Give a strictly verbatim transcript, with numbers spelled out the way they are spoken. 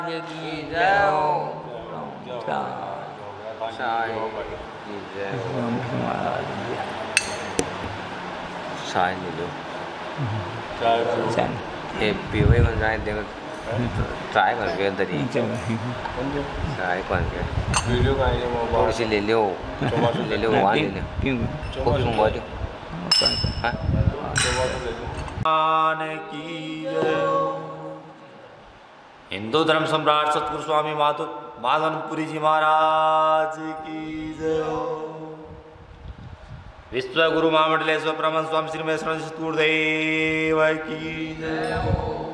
की जय हो। साईं की जय हो। साईं ले लो। ये पीवे बन रहा है देखो। चाय बन गया दरी। चाय बन गया। वीडियो का ये मोबाइल। थोड़ी सी ले लो। ले लो वहाँ ले लो। खूब सुंदर जो। हाँ। की जय हो। हिंदू धर्म सम्राट सतगुरु स्वामी माधव माधवपुरी जी महाराज की जय हो। विश्व गुरु महामंडलेश्वर ब्रह्मन स्वामी श्री महेश्वर सतगुरुदेव की जय हो।